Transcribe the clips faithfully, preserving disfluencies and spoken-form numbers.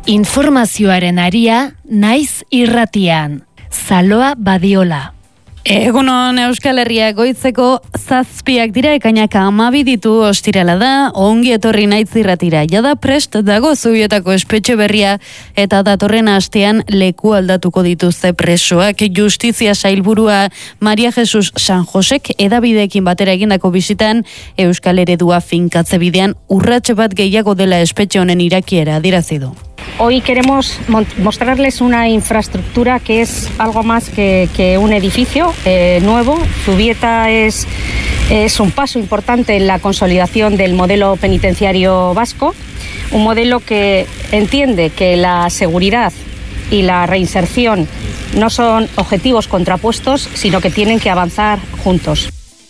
Informazioaren aria naiz irratian. Zaloa Badiola. Egunon Euskal Herria goizeko zazpiak dira, ekainak hamabi ditu ostirala da, ongi etorri naiz irratira. Jada prest dago Zubietako espetxe berria eta datorren astean leku aldatuko dituzte presoak. Justizia sailburua Maria Jesus San Josek edabideekin batera egindako bisitan Euskal Eredua finkatze bidean urrats bat gehiago dela espetxe honen irakiera adierazi du. Hoy queremos mostrarles una infraestructura que es algo más que, que un edificio eh, nuevo. Zubieta es, es un paso importante en la consolidación del modelo penitenciario vasco, un modelo que entiende que la seguridad y la reinserción no son objetivos contrapuestos, sino que tienen que avanzar juntos.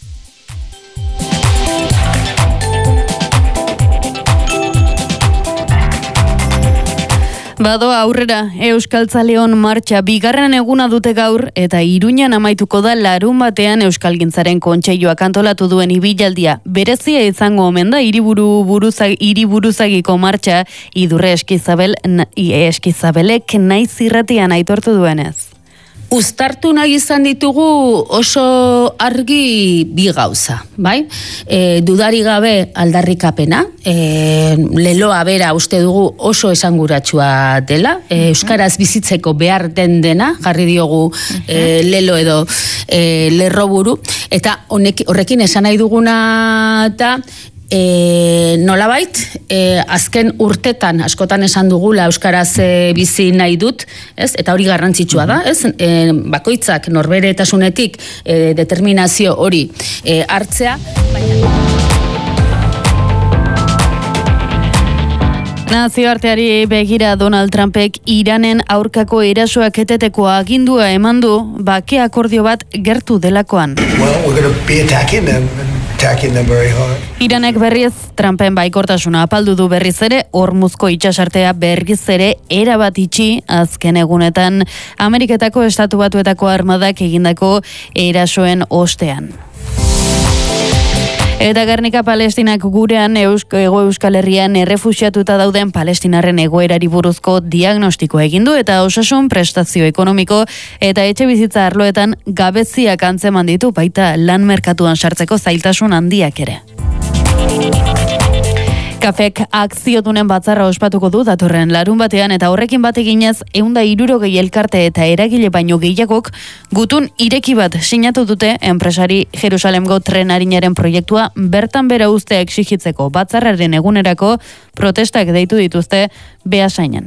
Badoa aurrera, Euskaltzaleon martxa bigarren eguna dute gaur eta Iruñan amaituko da larun batean Euskalgintzaren Kontseiluak antolatu duen ibilaldia. Berezia izango omen da hiriburu buruzag, hiriburuzagiko martxa Idurre Eskizabel, Eskizabelek naiz irratian aitortu duenez. Uztartu nahi izan ditugu oso argi bi gauza, bai? E, dudari gabe aldarrikapena, e, leloa bera uste dugu oso esanguratsua dela, e, euskaraz bizitzeko behar den dena, jarri diogu e, lelo edo e, lerroburu, eta honek, horrekin esan nahi duguna da, E, nolabait, e, azken urtetan askotan esan dugula euskaraz e, bizi nahi dut, ez? Eta hori garrantzitsua da, ez? E, bakoitzak norberetasunetik e, determinazio hori e, hartzea, baina... Nazioarteari begira Donald Trumpek Iranen aurkako erasoak eteteko agindua eman du bake akordio bat gertu delakoan. Well, we're going to be attacking them and attacking them very hard. Iranek berriz Trumpen baikortasuna apaldu du berriz ere, Hormuzko itsasartea berriz ere erabat itxi azken egunetan Ameriketako Estatu Batuetako armadak egindako erasoen ostean. Eta Gernika Palestinak gurean Eusko, Ego Euskal Herrian errefuxiatuta dauden palestinarren egoerari buruzko diagnostiko egin du eta osasun prestazio ekonomiko eta etxe bizitza arloetan gabeziak antzeman ditu, baita lan merkatuan sartzeko zailtasun handiak ere. Kafek akziodunen batzarra ospatuko du datorren larun batean eta horrekin bat eginez ehun eta hirurogei elkarte eta eragile baino gehiagok gutun ireki bat sinatu dute enpresari Jerusalemgo tren arinaren proiektua bertan bera uztea exigitzeko batzarraren egunerako protestak deitu dituzte Beasainan.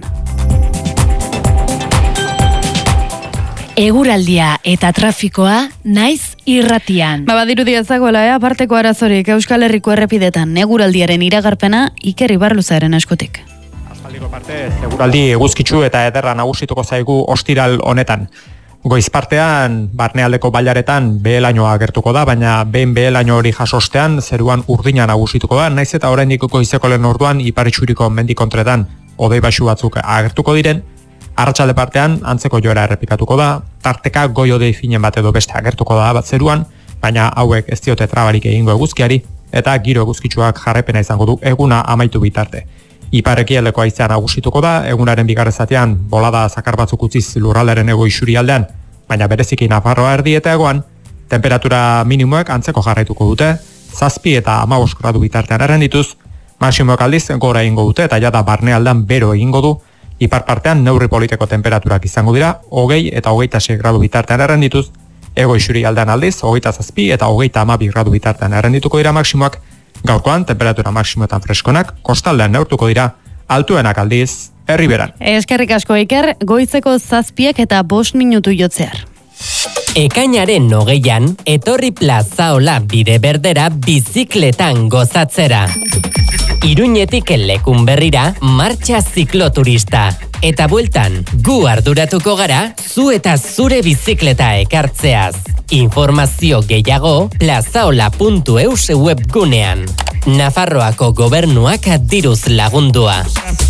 Eguraldia eta trafikoa naiz irratian. Ba, badirudi ezagoela, eh? Aparteko arazorik Euskal Herriko errepidetan eguraldiaren iragarpena Iker Ibarluzaren eskutik. Aspaldiko parte, eguraldi eguzkitsu eta ederra nagusituko zaigu ostiral honetan. Goiz partean, barnealdeko bailaretan behelainoa agertuko da, baina behin behelaino hori jasostean zeruan urdina nagusituko da, naiz eta oraindik goizeko lehen orduan ipar itxuriko mendikontretan hodei baxu batzuk agertuko diren. Arratsalde partean antzeko joera errepikatuko da, tarteka goi hodei finen bat edo beste agertuko da bat zeruan, baina hauek ez diote trabarik egingo eguzkiari, eta giro eguzkitsuak jarraipena izango du eguna amaitu bitarte. Ipar-ekialdeko haizea nagusituko da, egunaren bigarren zatean bolada zakar batzuk utziz lurraldaren ego isurialdean, baina bereziki Nafarroa erdi eta egoan, temperatura minimoek antzeko jarraituko dute, zazpi eta hamabost gradu bitartean errendituz, maximoek aldiz gora egingo dute eta jada barnealdean bero egingo du. Ipar partean neurri politeko temperaturak izango dira, hogei eta hogeita sei gradu bitartean errendituz, ego isuri aldean aldiz, hogeita zazpi eta hogeita hamabi gradu bitartean errendituko dira maksimoak, gaurkoan temperatura maksimoetan freskonak, kostaldean neurtuko dira, altuenak aldiz, herriberan. Eskerrik asko Iker, goizeko zazpiak eta bost minutu jotzear. Ekainaren hogeian, etorri plazaola bide berdera bizikletan gozatzera. Iruñetik lekun berrira, martxa zikloturista. Eta bueltan, gu arduratuko gara, zu eta zure bizikleta ekartzeaz. Informazio gehiago, plazaola puntu eus webgunean. Nafarroako gobernuak diruz lagundua.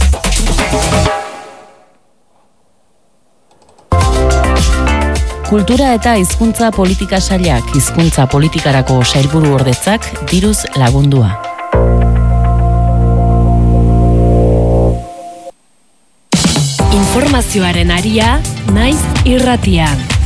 Kultura eta hizkuntza politika sailak, hizkuntza politikarako sailburu ordetzak diruz lagundua. Informazioaren aria, naiz irratian.